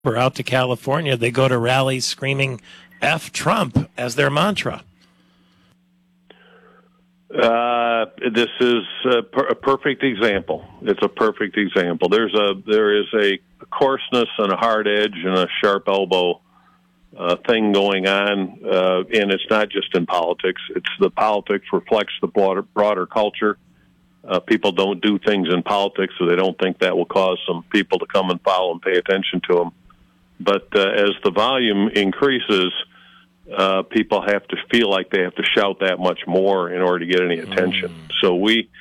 or out to California, they go to rallies screaming F Trump as their mantra. This is a perfect example. It's a perfect example. There is a coarseness and a hard edge and a sharp elbow thing going on, and it's not just in politics. It's the politics reflects the broader culture. People don't do things in politics, so they don't think that will cause some people to come and follow and pay attention to them. But as the volume increases, people have to feel like they have to shout that much more in order to get any attention. So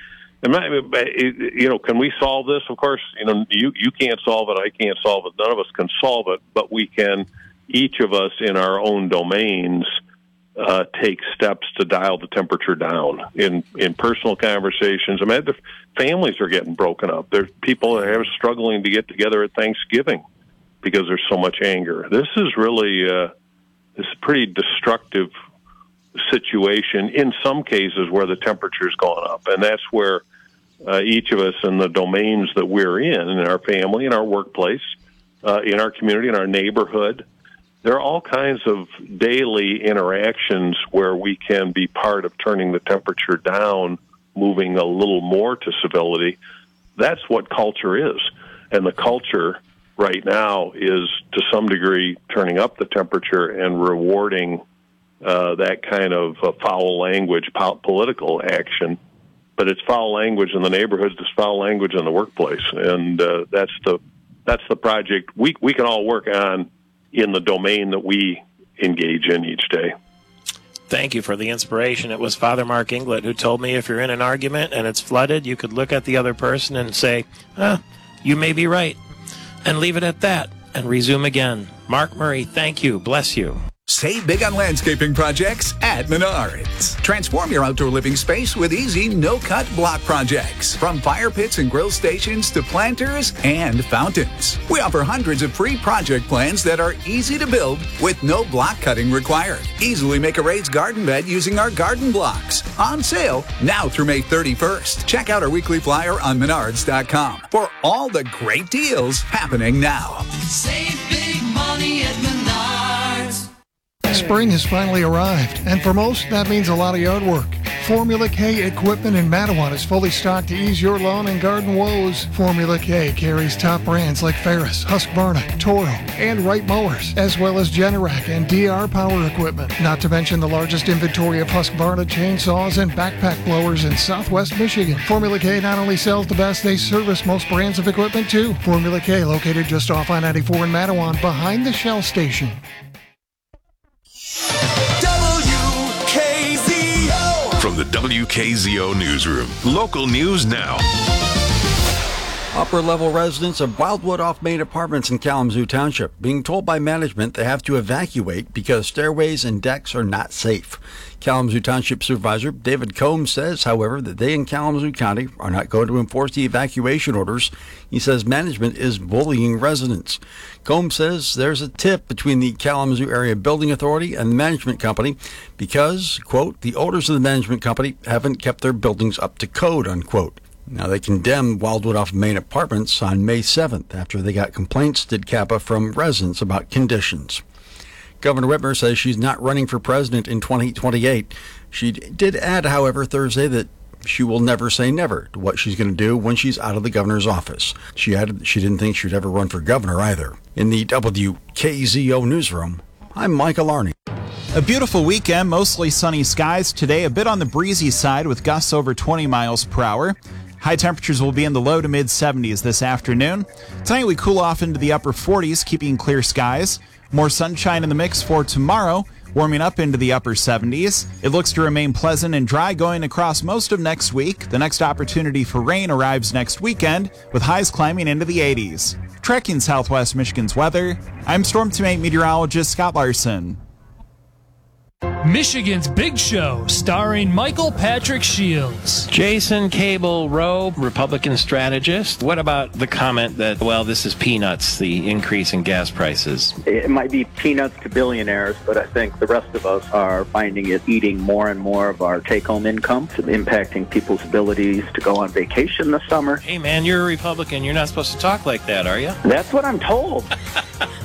can we solve this? Of course, you can't solve it. I can't solve it. None of us can solve it, but we can, each of us in our own domains, take steps to dial the temperature down in personal conversations. I mean, the families are getting broken up. There's people that are struggling to get together at Thanksgiving because there's so much anger. This is really this is a pretty destructive situation in some cases where the temperature's gone up, and that's where each of us in the domains that we're in our family, in our workplace, in our community, in our neighborhood, there are all kinds of daily interactions where we can be part of turning the temperature down, moving a little more to civility. That's what culture is, and the culture right now is, to some degree, turning up the temperature and rewarding that kind of foul language, political action. But it's foul language in the neighborhoods, it's foul language in the workplace, and that's the project we can all work on in the domain that we engage in each day. Thank you for the inspiration. It was Father Mark Inglet who told me if you're in an argument and it's flooded, you could look at the other person and say, you may be right, and leave it at that, and resume again. Mark Murray, thank you. Bless you. Save big on landscaping projects at Menards. Transform your outdoor living space with easy, no-cut block projects. From fire pits and grill stations to planters and fountains. We offer hundreds of free project plans that are easy to build with no block cutting required. Easily make a raised garden bed using our garden blocks. On sale now through May 31st. Check out our weekly flyer on Menards.com for all the great deals happening now. Save big money at Menards. Spring has finally arrived, and for most, that means a lot of yard work. Formula K equipment in Matawan is fully stocked to ease your lawn and garden woes. Formula K carries top brands like Ferris, Husqvarna, Toro, and Wright mowers, as well as Generac and DR power equipment. Not to mention the largest inventory of Husqvarna chainsaws and backpack blowers in Southwest Michigan. Formula K not only sells the best, they service most brands of equipment too. Formula K located just off I-94 in Matawan, behind the Shell station. From the WKZO Newsroom, local news now. Upper-level residents of Wildwood off Main Apartments in Kalamazoo Township being told by management they have to evacuate because stairways and decks are not safe. Kalamazoo Township Supervisor David Combs says, however, that they in Kalamazoo County are not going to enforce the evacuation orders. He says management is bullying residents. Combs says there's a tip between the Kalamazoo Area Building Authority and the management company because, quote, the owners of the management company haven't kept their buildings up to code, unquote. Now, they condemned Wildwood off Main Apartments on May 7th after they got complaints, did Kappa, from residents about conditions. Governor Whitmer says she's not running for president in 2028. She did add, however, Thursday that she will never say never to what she's going to do when she's out of the governor's office. She added she didn't think she'd ever run for governor either. In the WKZO newsroom, I'm Michael Arney. A beautiful weekend, mostly sunny skies. Today, a bit on the breezy side with gusts over 20 miles per hour. High temperatures will be in the low to mid 70s this afternoon. Tonight we cool off into the upper 40s, keeping clear skies. More sunshine in the mix for tomorrow, warming up into the upper 70s. It looks to remain pleasant and dry going across most of next week. The next opportunity for rain arrives next weekend, with highs climbing into the 80s. Tracking Southwest Michigan's weather, I'm Storm Team 8 meteorologist Scott Larson. Michigan's Big Show, starring Michael Patrick Shields. Jason Cable Rowe, Republican strategist. What about the comment that, well, this is peanuts, the increase in gas prices? It might be peanuts to billionaires, but I think the rest of us are finding it eating more and more of our take-home income, impacting people's abilities to go on vacation this summer. Hey, man, you're a Republican. You're not supposed to talk like that, are you? That's what I'm told.